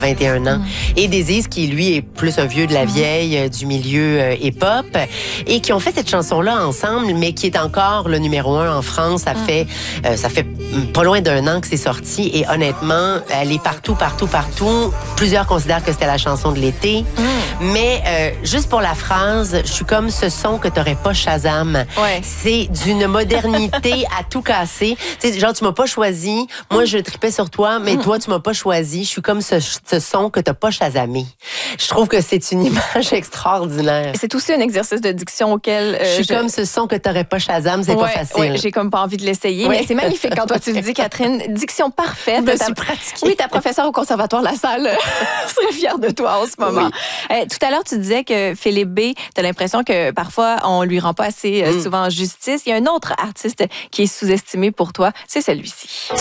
21 ans. Et Désise, qui lui est plus un vieux de la vieille du milieu hip-hop, et qui ont fait cette chanson-là ensemble, mais qui est encore le numéro 1 en France. Ça fait pas loin d'un an que c'est sorti, et honnêtement, elle est partout. Plusieurs considèrent que c'était la chanson de l'été, mais juste pour la phrase, je suis comme ce son que t'aurais pas Shazam. Ouais. C'est d'une modernité à tout casser. Tu sais, genre, tu m'as pas choisi, moi je tripais sur toi, mais toi tu m'as pas choisi. Je suis comme ce son que t'as pas Shazamé. Je trouve que c'est une image extraordinaire. C'est aussi un exercice de diction auquel... je suis comme ce son que t'aurais pas Shazam, c'est pas facile. Ouais, j'ai comme pas envie de l'essayer, mais c'est magnifique quand toi tu le dis, Catherine. Diction parfaite. Je me suis pratiquée. Oui, ta professeure au Conservatoire La Salle serait fière de toi en ce moment. Oui. Tout à l'heure, tu disais que Philippe B, t'as l'impression que parfois on lui rend pas assez souvent justice. Il y a un autre artiste qui est sous-estimé pour toi, c'est celui-ci.